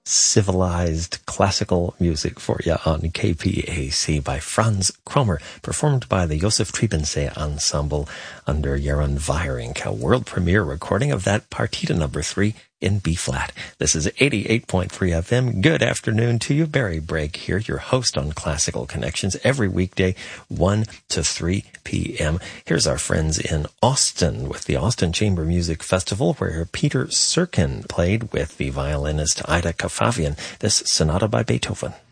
civilized classical music for you on KPAC by Franz Kromer, performed by the Josef Trebensee Ensemble under Jeroen Weyrink, a world premiere recording of that Partita number 3 in B-flat. This is 88.3 FM. Good afternoon to you. Barry Bragg here, your host on Classical Connections, every weekday, 1 to 3 p.m. Here's our friends in Austin with the Austin Chamber Music Festival, where Peter Serkin played with the violinist Ida Kafavian, this sonata by Beethoven.